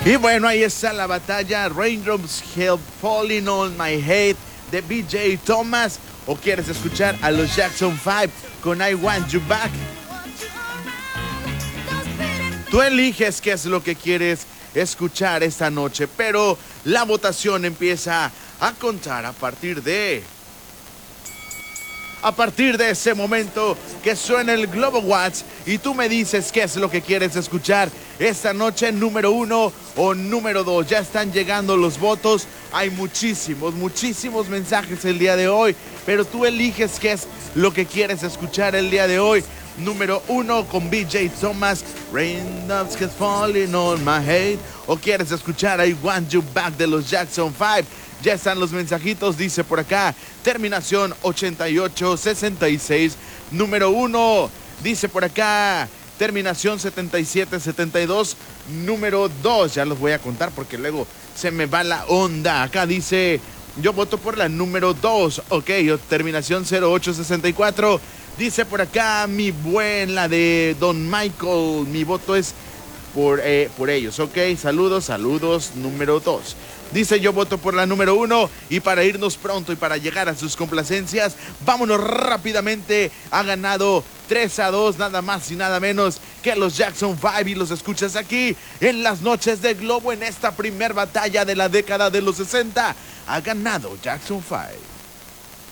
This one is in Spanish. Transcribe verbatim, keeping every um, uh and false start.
Y bueno, ahí está la batalla. Raindrops Help Falling on My Head de B J Thomas. ¿O quieres escuchar a los Jackson five con I Want You Back? Tú eliges qué es lo que quieres escuchar esta noche, pero la votación empieza a contar a partir de... A partir de ese momento que suena el Globo Watch y tú me dices qué es lo que quieres escuchar esta noche, número uno o número dos. Ya están llegando los votos. Hay muchísimos, muchísimos mensajes el día de hoy, pero tú eliges qué es lo que quieres escuchar el día de hoy. Número uno con B J Thomas, Raindrops Keep Falling on My Head. O quieres escuchar I Want You Back de los Jackson five. Ya están los mensajitos, dice por acá, terminación ochenta y ocho sesenta y seis, número uno, dice por acá, terminación setenta y siete setenta y dos, número dos, ya los voy a contar porque luego se me va la onda. Acá dice, yo voto por la número dos, ok, terminación cero ocho sesenta y cuatro, dice por acá, mi buen, la de Don Michael, mi voto es por, eh, por ellos, ok, saludos, saludos, número dos. Dice yo voto por la número uno y para irnos pronto y para llegar a sus complacencias, vámonos rápidamente. Ha ganado tres a dos, nada más y nada menos que los Jackson five y los escuchas aquí en las noches de Globo en esta primer batalla de la década de los sesenta. Ha ganado Jackson five.